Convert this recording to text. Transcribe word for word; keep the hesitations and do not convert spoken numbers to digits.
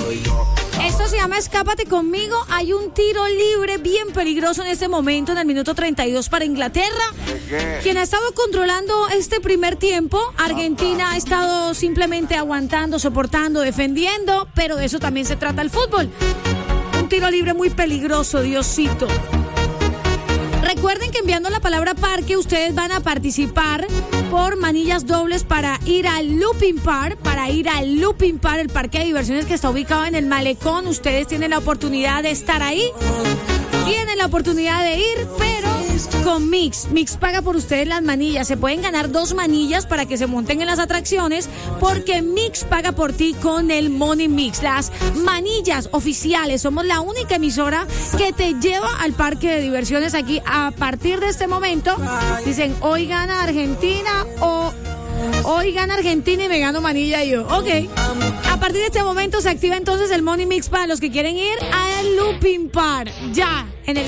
Esto se llama Escápate conmigo. Hay un tiro libre bien peligroso en este momento, en el minuto treinta y dos para Inglaterra. Quien ha estado controlando este primer tiempo, Argentina ha estado simplemente aguantando, soportando, defendiendo, pero de eso también se trata el fútbol. Un tiro libre muy peligroso, Diosito. Recuerden que enviando la palabra parque ustedes van a participar por manillas dobles para ir al Looping Park, para ir al Looping Park, el parque de diversiones que está ubicado en el Malecón. Ustedes tienen la oportunidad de estar ahí, tienen la oportunidad de ir, pero con Mix. Mix paga por ustedes las manillas. Se pueden ganar dos manillas para que se monten en las atracciones, porque Mix paga por ti con el Money Mix. Las manillas oficiales. Somos la única emisora que te lleva al parque de diversiones aquí. A partir de este momento, dicen, hoy gana Argentina o hoy gana Argentina y me gano manilla yo. Ok. A partir de este momento se activa entonces el Money Mix para los que quieren ir al Looping Park. Ya, en el